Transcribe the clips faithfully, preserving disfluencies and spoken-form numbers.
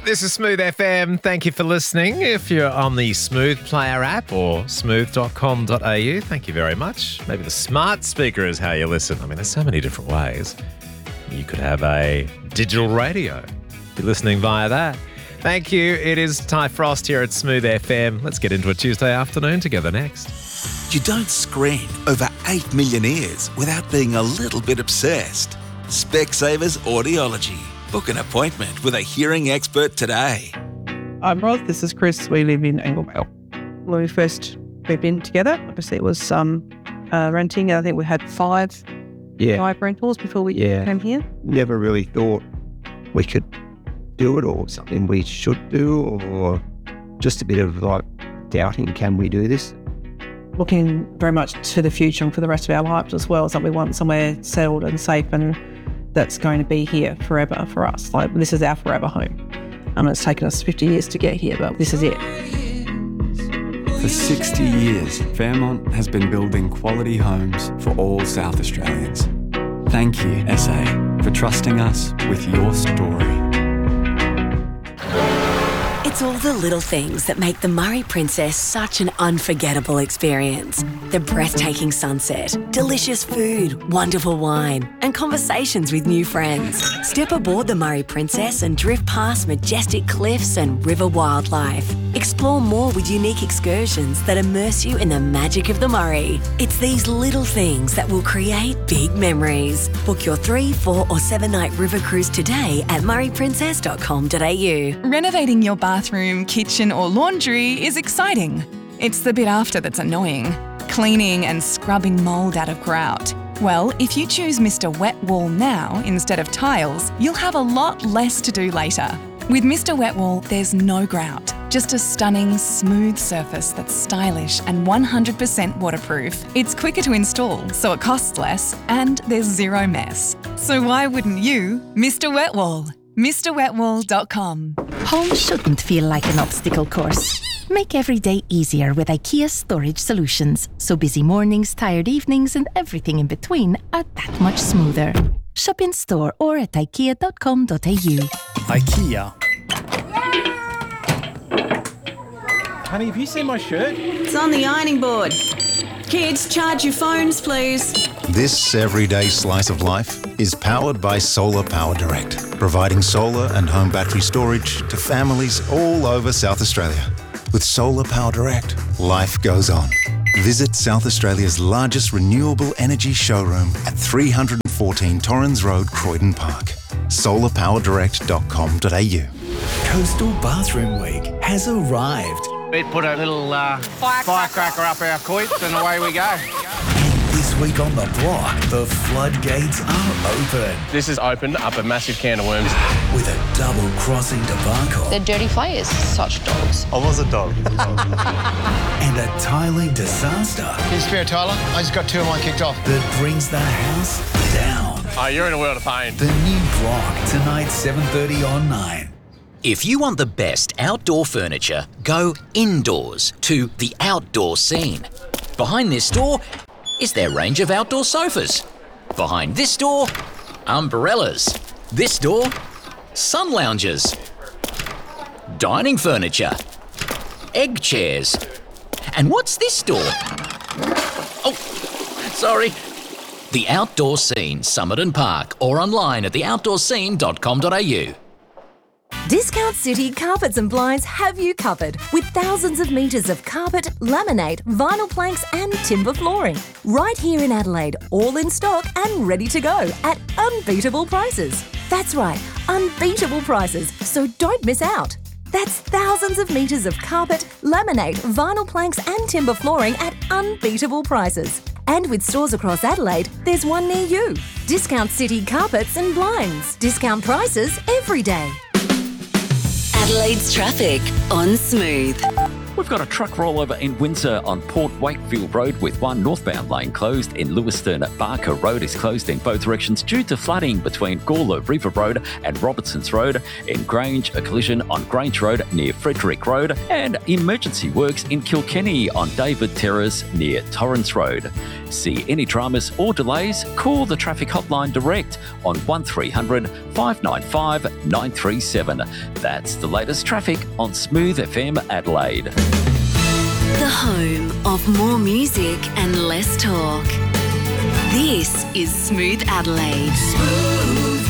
This is Smooth F M. Thank you for listening. If you're on the Smooth Player app or smooth dot com dot a u, thank you very much. Maybe the smart speaker is how you listen. I mean, there's so many different ways. You could have a digital radio. You're listening via that. Thank you. It is Ty Frost here at Smooth F M. Let's get into a Tuesday afternoon together next. You don't screen over eight million ears without being a little bit obsessed. Specsavers Audiology. Book an appointment with a hearing expert today. I'm Roz, this is Chris. We live in Anglevale. When we first moved in together, obviously it was um, uh, renting. I think we had five, Yeah. five rentals before we Yeah. came here. Never really thought we could do it or something we should do, or just a bit of like doubting, can we do this? Looking very much to the future and for the rest of our lives as well, so we want somewhere settled and safe and that's going to be here forever for us. Like, this is our forever home. Um, it's taken us fifty years to get here, but this is it. For sixty years, Fairmont has been building quality homes for all South Australians. Thank you, S A, for trusting us with your story. It's all the little things that make the Murray Princess such an unforgettable experience. The breathtaking sunset, delicious food, wonderful wine, and conversations with new friends. Step aboard the Murray Princess and drift past majestic cliffs and river wildlife. Explore more with unique excursions that immerse you in the magic of the Murray. It's these little things that will create big memories. Book your three, four or seven night river cruise today at murray princess dot com dot a u. Renovating your bathroom, kitchen or laundry is exciting. It's the bit after that's annoying. Cleaning and scrubbing mould out of grout. Well, if you choose Mister Wet Wall now instead of tiles, you'll have a lot less to do later. With Mister Wet Wall, there's no grout, just a stunning, smooth surface that's stylish and one hundred percent waterproof. It's quicker to install, so it costs less, and there's zero mess. So why wouldn't you, Mister Wet Wall? Mr Wet Wall dot com. Home shouldn't feel like an obstacle course. Make every day easier with IKEA Storage Solutions, so busy mornings, tired evenings and everything in between are that much smoother. Shop in store or at ikea dot com dot a u. IKEA. Honey, have you seen my shirt? It's on the ironing board. Kids, charge your phones, please. This everyday slice of life is powered by Solar Power Direct, providing solar and home battery storage to families all over South Australia. With Solar Power Direct, life goes on. Visit South Australia's largest renewable energy showroom at three fourteen Torrens Road, Croydon Park. solar power direct dot com dot a u. Coastal Bathroom Week has arrived. We put a little uh, firecracker up our coits and away we go. This week on The Block, the floodgates are open. This has opened up a massive can of worms. With a double-crossing debacle. They're dirty players, such dogs. I was a dog. And a tiling disaster. Can you spare Tyler? I just got two of mine kicked off. That brings the house down. Oh, you're in a world of pain. The new Block, tonight, seven thirty on nine. If you want the best outdoor furniture, go indoors to The Outdoor Scene. Behind this door is their range of outdoor sofas. Behind this door, umbrellas. This door, sun loungers. Dining furniture. Egg chairs. And what's this door? Oh, sorry. The Outdoor Scene, Somerton Park, or online at the outdoor scene dot com dot a u. Discount City Carpets and Blinds have you covered with thousands of metres of carpet, laminate, vinyl planks and timber flooring. Right here in Adelaide, all in stock and ready to go at unbeatable prices. That's right, unbeatable prices, so don't miss out. That's thousands of metres of carpet, laminate, vinyl planks and timber flooring at unbeatable prices. And with stores across Adelaide, there's one near you. Discount City Carpets and Blinds. Discount prices every day. Adelaide's traffic on Smooth. We've got a truck rollover in Windsor on Port Wakefield Road with one northbound lane closed. In Lewiston, Barker Road is closed in both directions due to flooding between Gawler River Road and Robertson's Road. In Grange, a collision on Grange Road near Frederick Road. And emergency works in Kilkenny on David Terrace near Torrens Road. See any dramas or delays? Call the traffic hotline direct on one three hundred, five nine five, nine three seven. That's the latest traffic on Smooth F M Adelaide. The home of more music and less talk. This is Smooth Adelaide. Smooth.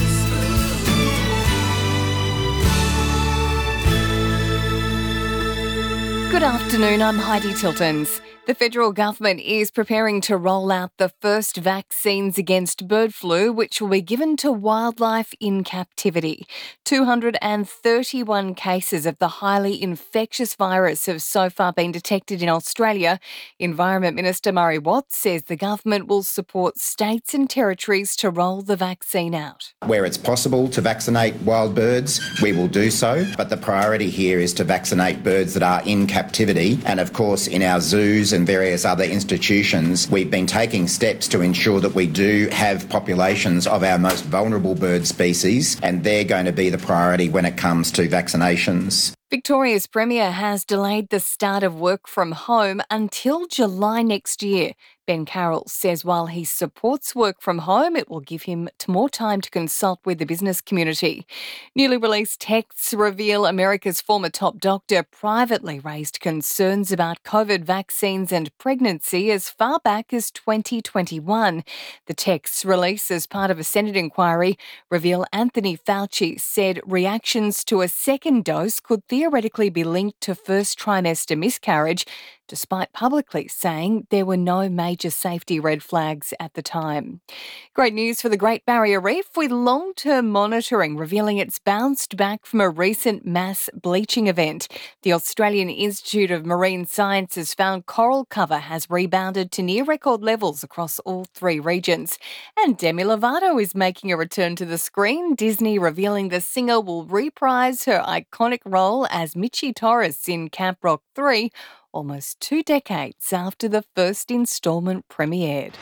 Good afternoon, I'm Heidi Tiltons. The federal government is preparing to roll out the first vaccines against bird flu, which will be given to wildlife in captivity. two hundred thirty-one cases of the highly infectious virus have so far been detected in Australia. Environment Minister Murray Watts says the government will support states and territories to roll the vaccine out. Where it's possible to vaccinate wild birds, we will do so, but the priority here is to vaccinate birds that are in captivity. And of course, in our zoos and various other institutions, we've been taking steps to ensure that we do have populations of our most vulnerable bird species, and they're going to be the priority when it comes to vaccinations. Victoria's Premier has delayed the start of work from home until July next year. Ben Carroll says while he supports work from home, it will give him more time to consult with the business community. Newly released texts reveal America's former top doctor privately raised concerns about COVID vaccines and pregnancy as far back as twenty twenty-one. The texts released as part of a Senate inquiry reveal Anthony Fauci said reactions to a second dose could theoretically be linked to first trimester miscarriage, despite publicly saying there were no major safety red flags at the time. Great news for the Great Barrier Reef, with long-term monitoring revealing it's bounced back from a recent mass bleaching event. The Australian Institute of Marine Sciences found coral cover has rebounded to near record levels across all three regions. And Demi Lovato is making a return to the screen, Disney revealing the singer will reprise her iconic role as Michi Torres in Camp Rock three, almost two decades after the first instalment premiered.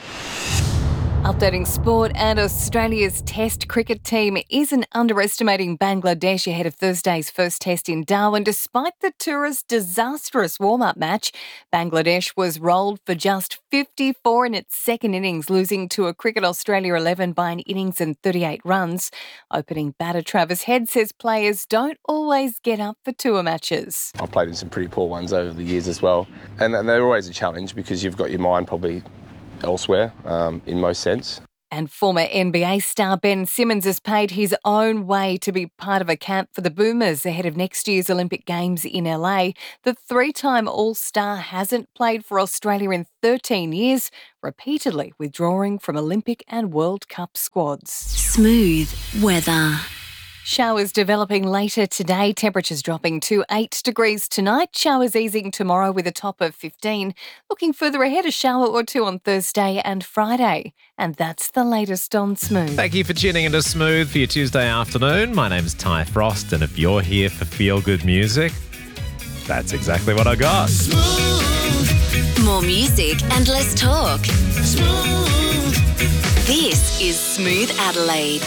Updating sport, and Australia's Test cricket team isn't underestimating Bangladesh ahead of Thursday's first test in Darwin. Despite the tourists' disastrous warm-up match, Bangladesh was rolled for just fifty-four in its second innings, losing to a Cricket Australia eleven by an innings and thirty-eight runs. Opening batter Travis Head says players don't always get up for tour matches. I've played in some pretty poor ones over the years as well, and they're always a challenge because you've got your mind probably elsewhere, um, in most sense. And former N B A star Ben Simmons has paid his own way to be part of a camp for the Boomers ahead of next year's Olympic Games in L A. The three-time All-Star hasn't played for Australia in thirteen years, repeatedly withdrawing from Olympic and World Cup squads. Smooth weather. Showers developing later today, temperatures dropping to eight degrees tonight, showers easing tomorrow with a top of fifteen. Looking further ahead, a shower or two on Thursday and Friday. And that's the latest on Smooth. Thank you for tuning into Smooth for your Tuesday afternoon. My name's Ty Frost, and if you're here for feel-good music, that's exactly what I got. Smooth. More music and less talk. Smooth. This is Smooth Adelaide.